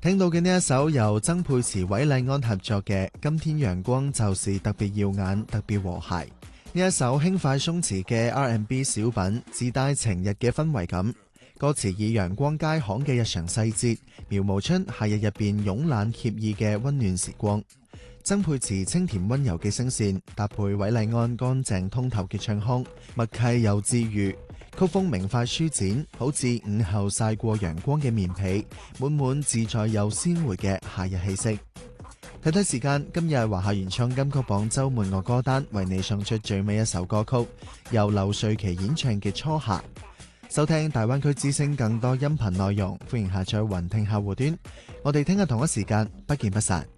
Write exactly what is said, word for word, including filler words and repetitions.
聽到嘅呢一首由曾沛慈、韋禮安合作嘅《今天陽光就是特別耀眼、特別和諧》，呢一首輕快鬆弛嘅 R and B 小品，自帶情日嘅氛圍感。歌詞以陽光街巷嘅日常細節，描摹出夏日入邊慵懶愜意嘅溫暖時光。曾沛慈清甜溫柔嘅聲線，搭配韋禮安乾淨通透嘅唱腔，默契又治愈。曲風明快舒展，好似午後曬過陽光嘅棉被，滿滿自在又鮮活嘅夏日氣息。睇睇時間，今日華夏原創金曲榜周末樂歌單為你送出最尾一首歌曲，由劉瑞琪演唱嘅《初夏》。收聽大灣區之聲更多音頻內容，歡迎下載雲聽客戶端。我哋聽日同一時間不見不散。